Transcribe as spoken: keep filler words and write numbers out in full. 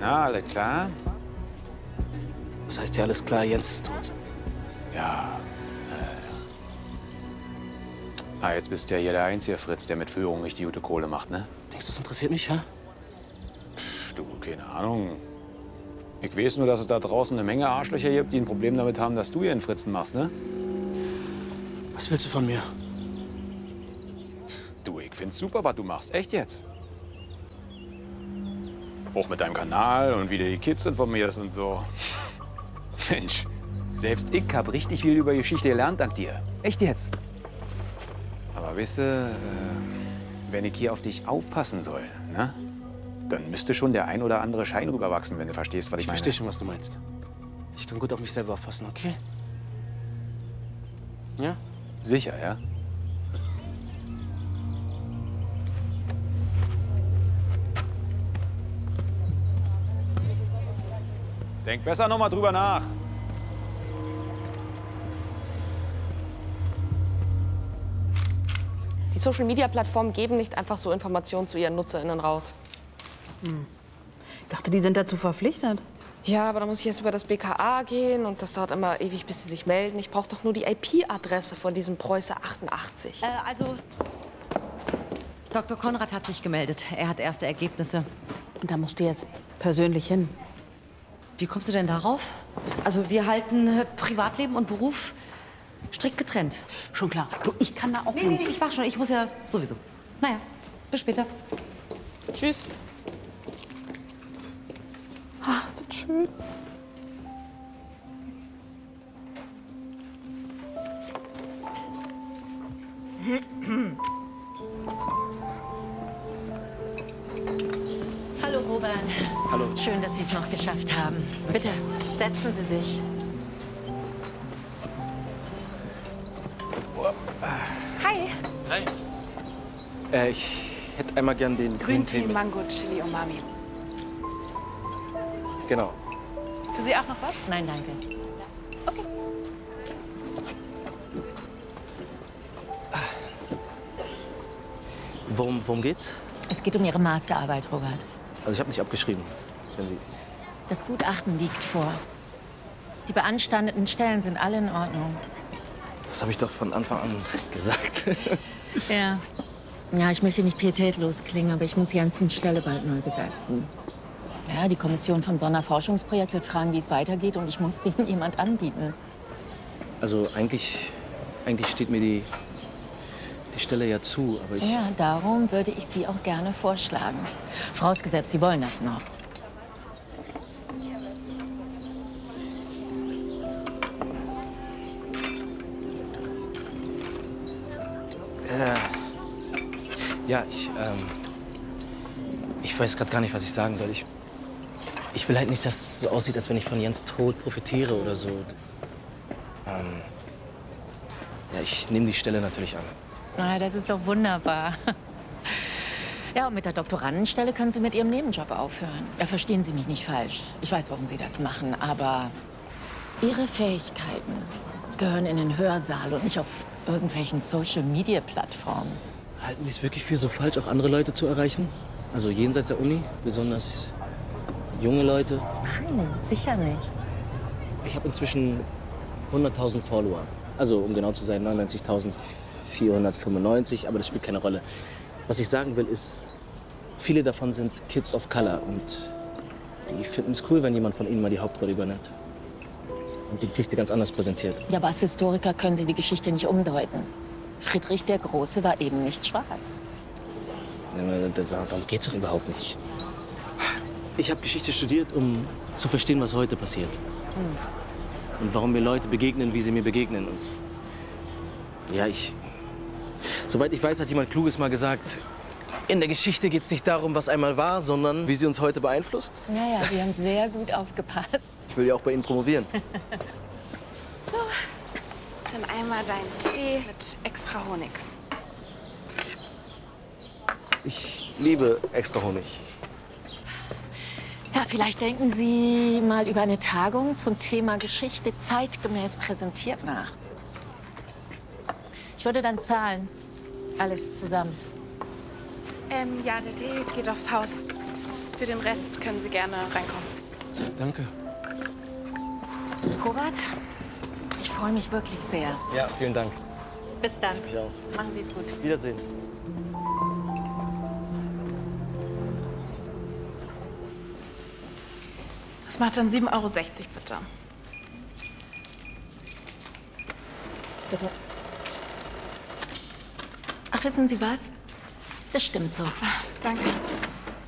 Na, alles klar? Das heißt ja alles klar, Jens ist tot. Ja. Äh. Ah, jetzt bist ja hier der einzige Fritz, der mit Führung richtig gute Kohle macht, ne? Denkst du, das interessiert mich, ja? Pff, du, keine Ahnung. Ich weiß nur, dass es da draußen eine Menge Arschlöcher gibt, die ein Problem damit haben, dass du hier einen Fritzen machst, ne? Was willst du von mir? Du, ich find's super, was du machst. Echt jetzt. Auch mit deinem Kanal und wie du die Kids informierst und so. Mensch, selbst ich hab richtig viel über Geschichte gelernt dank dir. Echt jetzt. Aber weißt du, äh, wenn ich hier auf dich aufpassen soll, ne? Dann müsste schon der ein oder andere Schein rüberwachsen, wenn du verstehst, was ich, Ich meine. verstehe schon, was du meinst. Ich kann gut auf mich selber aufpassen, okay? Ja? Sicher, ja? Denk besser noch mal drüber nach. Die Social-Media-Plattformen geben nicht einfach so Informationen zu ihren NutzerInnen raus. Hm. Ich dachte, die sind dazu verpflichtet. Ja, aber da muss ich erst über das B K A gehen und das dauert immer ewig, bis sie sich melden. Ich brauche doch nur die I P-Adresse von diesem Preußer achtundachtzig. Äh, also, Doktor Konrad hat sich gemeldet. Er hat erste Ergebnisse. Und da musst du jetzt persönlich hin. Wie kommst du denn darauf? Also, wir halten äh, Privatleben und Beruf strikt getrennt. Schon klar. Du, ich kann da auch Nee, nicht. nee, nee, ich mach schon. Ich muss ja sowieso. Naja, bis später. Tschüss. Ach, ist das schön. Hallo, Robert. Hallo. Schön, dass Sie es noch geschafft haben. Bitte, setzen Sie sich. Hi. Hi. Äh, ich hätte einmal gern den Grüntee, mit- Mango, Chili, Umami. Genau. Für Sie auch noch was? Nein, danke. Okay. Worum, worum geht's? Es geht um Ihre Masterarbeit, Robert. Also ich habe nicht abgeschrieben. Wenn Sie Das Gutachten liegt vor. Die beanstandeten Stellen sind alle in Ordnung. das habe ich doch von Anfang an gesagt. Ja. Ja, ich möchte nicht pietätlos klingen, aber ich muss Jensens Stelle bald neu besetzen. Ja, die Kommission vom Sonderforschungsprojekt wird fragen, wie es weitergeht, und ich muss denen jemand anbieten. Also eigentlich, eigentlich steht mir die, die Stelle ja zu, aber ich... Ja, darum würde ich Sie auch gerne vorschlagen. Vorausgesetzt, Sie wollen das noch. Äh, ja, ich, ähm, ich weiß gerade gar nicht, was ich sagen soll. Ich, ich will halt nicht, dass es so aussieht, als wenn ich von Jens Tod profitiere oder so. Ähm, ja, ich nehme die Stelle natürlich an. Na, das ist doch wunderbar. Ja, und mit der Doktorandenstelle können Sie mit Ihrem Nebenjob aufhören. Ja, verstehen Sie mich nicht falsch. Ich weiß, warum Sie das machen, aber Ihre Fähigkeiten gehören in den Hörsaal und nicht auf irgendwelchen Social-Media-Plattformen. Halten Sie es wirklich für so falsch, auch andere Leute zu erreichen? Also jenseits der Uni, besonders junge Leute? Nein, sicher nicht. Ich habe inzwischen hunderttausend Follower. Also, um genau zu sein, neunundneunzigtausendvierhundertfünfundneunzig, aber das spielt keine Rolle. Was ich sagen will, ist, viele davon sind Kids of Color und die finden es cool, wenn jemand von ihnen mal die Hauptrolle übernimmt. Und die Geschichte ganz anders präsentiert. Ja, aber als Historiker können Sie die Geschichte nicht umdeuten. Friedrich der Große war eben nicht schwarz. Ja, darum geht's doch überhaupt nicht. Ich habe Geschichte studiert, um zu verstehen, was heute passiert. Hm. Und warum mir Leute begegnen, wie sie mir begegnen. Und ja, ich... Soweit ich weiß, hat jemand Kluges mal gesagt, in der Geschichte geht es nicht darum, was einmal war, sondern wie sie uns heute beeinflusst. Ja, ja, Sie haben sehr gut aufgepasst. Ich will ja auch bei Ihnen promovieren. So, dann einmal dein Tee mit extra Honig. Ich liebe extra Honig. Ja, vielleicht denken Sie mal über eine Tagung zum Thema Geschichte zeitgemäß präsentiert nach. Ich würde dann zahlen. Alles zusammen. Ähm, ja, der Tee geht aufs Haus. Für den Rest können Sie gerne reinkommen. Danke. Robert, ich freue mich wirklich sehr. Ja, vielen Dank. Bis dann. Ich auch. Machen Sie es gut. Wiedersehen. Das macht dann sieben Euro sechzig, bitte. Bitte. Ach, wissen Sie was? Das stimmt so. Danke.